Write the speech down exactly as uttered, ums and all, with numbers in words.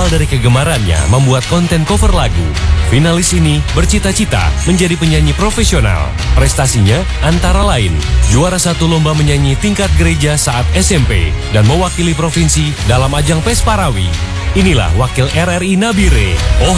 Berawal dari kegemarannya membuat konten cover lagu, finalis ini bercita-cita menjadi penyanyi profesional. Prestasinya antara lain, juara satu lomba menyanyi tingkat gereja saat S M P dan mewakili provinsi dalam ajang Pes Parawi. Inilah wakil R R I Nabire, Oh